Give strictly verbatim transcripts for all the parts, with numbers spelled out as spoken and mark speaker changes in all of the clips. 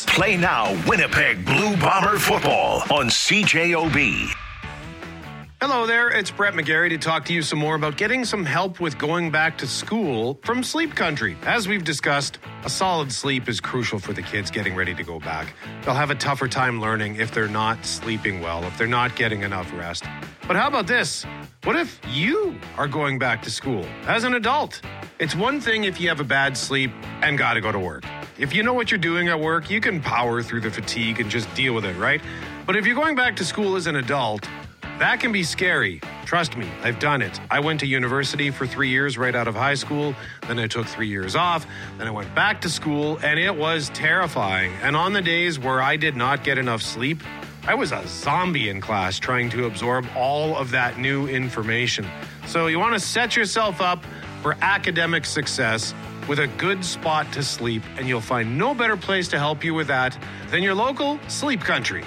Speaker 1: Sports. Play now Winnipeg Blue Bomber football on C J O B.
Speaker 2: Hello there, it's Brett McGarry to talk to you some more about getting some help with going back to school from Sleep Country. As we've discussed, a solid sleep is crucial for the kids getting ready to go back. They'll have a tougher time learning if they're not sleeping well, if they're not getting enough rest. But how about this? What if you are going back to school as an adult? It's one thing if you have a bad sleep and gotta go to work. If you know what you're doing at work, you can power through the fatigue and just deal with it, right? But if you're going back to school as an adult, that can be scary. Trust me, I've done it. I went to university for three years right out of high school. Then I took three years off. Then I went back to school, and it was terrifying. And on the days where I did not get enough sleep, I was a zombie in class trying to absorb all of that new information. So you want to set yourself up for academic success with a good spot to sleep, and you'll find no better place to help you with that than your local Sleep Country.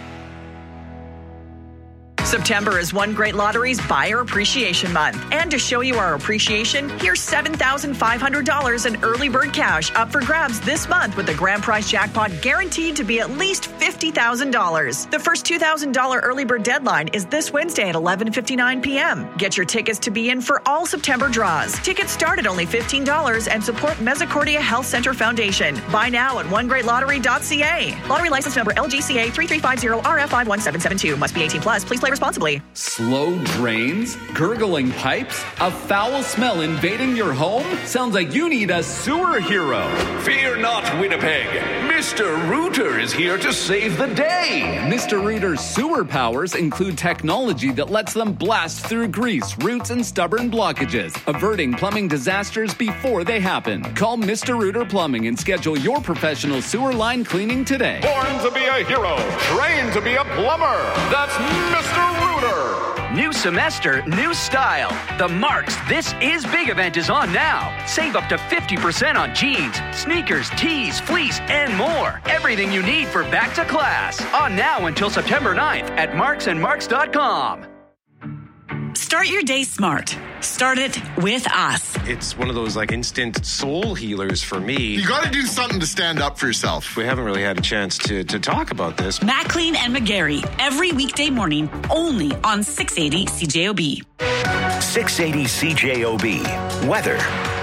Speaker 3: September is One Great Lottery's Buyer Appreciation Month. And to show you our appreciation, here's seven thousand five hundred dollars in early bird cash up for grabs this month with the grand prize jackpot guaranteed to be at least fifty thousand dollars. The first two thousand dollars early bird deadline is this Wednesday at eleven fifty-nine p.m. Get your tickets to be in for all September draws. Tickets start at only fifteen dollars and support Mesocordia Health Center Foundation. Buy now at one great lottery dot c a. Lottery license number L G C A three three five zero R F five one seven seven two. Must be eighteen plus. Please play responsibly.
Speaker 4: Slow drains? Gurgling pipes? A foul smell invading your home? Sounds like you need a sewer hero.
Speaker 5: Fear not, Winnipeg. Mister Rooter is here to save the day.
Speaker 4: Mister Rooter's sewer powers include technology that lets them blast through grease, roots, and stubborn blockages, averting plumbing disasters before they happen. Call Mister Rooter Plumbing and schedule your professional sewer line cleaning today.
Speaker 6: Born to be a hero, trained to be a plumber. That's Mister Rooter.
Speaker 7: New semester, new style. The Marks This Is Big event is on now. Save up to fifty percent on jeans, sneakers, tees, fleece, and more. Everything you need for back to class. On now until September ninth at marks and marks dot com.
Speaker 8: Start your day smart. Start it with us.
Speaker 2: It's one of those like instant soul healers for me.
Speaker 9: You got to do something to stand up for yourself.
Speaker 2: We haven't really had a chance to, to talk about this.
Speaker 8: Maclean and McGarry, every weekday morning, only on six eighty C J O B.
Speaker 1: six eighty C J O B. Weather.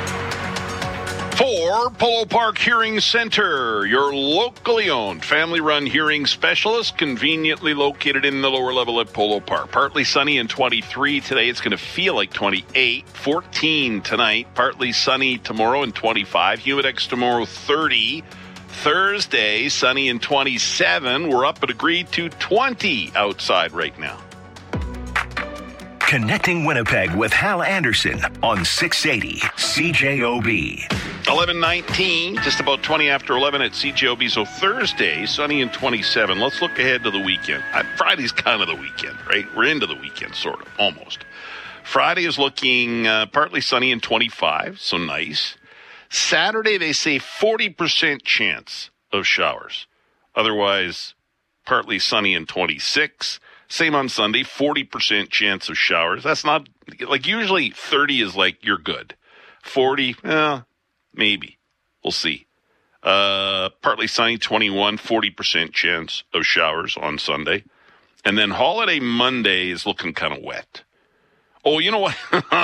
Speaker 6: For Polo Park Hearing Center, your locally owned family-run hearing specialist, conveniently located in the lower level at Polo Park. Partly sunny and twenty-three today. It's going to feel like twenty-eight. fourteen tonight. Partly sunny tomorrow and twenty-five. Humidex tomorrow thirty. Thursday, sunny and twenty-seven. We're up a degree to twenty outside right now.
Speaker 1: Connecting Winnipeg with Hal Anderson on six eighty C J O B.
Speaker 6: eleven nineteen, just about twenty after eleven at C J O B. So Thursday, sunny and twenty-seven. Let's look ahead to the weekend. Uh, Friday's kind of the weekend, right? We're into the weekend, sort of, almost. Friday is looking uh, partly sunny and twenty-five, so nice. Saturday, they say forty percent chance of showers. Otherwise, partly sunny and twenty-six. Same on Sunday, forty percent chance of showers. That's not, like usually thirty is like you're good. forty, eh, maybe. We'll see. Uh, partly sunny, twenty-one, forty percent chance of showers on Sunday. And then holiday Monday is looking kind of wet. Oh, you know what?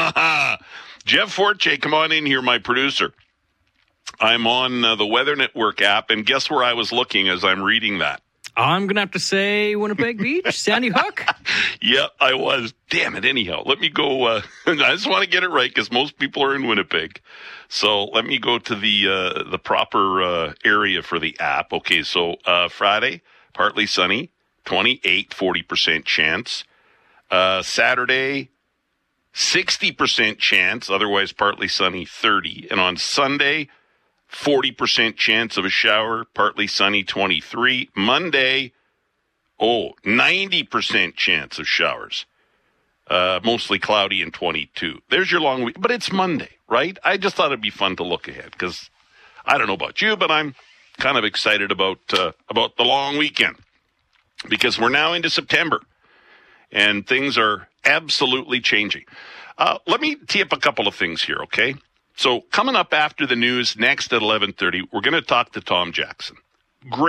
Speaker 6: Jeff Forte, come on in here, my producer. I'm on uh, the Weather Network app, and guess where I was looking as I'm reading that?
Speaker 10: I'm going to have to say Winnipeg Beach, Sandy Hook.
Speaker 6: Yep, I was. Damn it. Anyhow, let me go. Uh, I just want to get it right because most people are in Winnipeg. So let me go to the uh, the proper uh, area for the app. Okay, so uh, Friday, partly sunny, twenty-eight, forty percent chance. Uh, Saturday, sixty percent chance, otherwise partly sunny, thirty. And on Sunday, forty percent chance of a shower, partly sunny, twenty-three. Monday, oh, ninety percent chance of showers, uh, mostly cloudy and twenty-two. There's your long week, but it's Monday, right? I just thought it'd be fun to look ahead because I don't know about you, but I'm kind of excited about uh, about the long weekend because we're now into September and things are absolutely changing. Uh, let me tee up a couple of things here, okay? So coming up after the news next at eleven thirty, we're going to talk to Tom Jackson.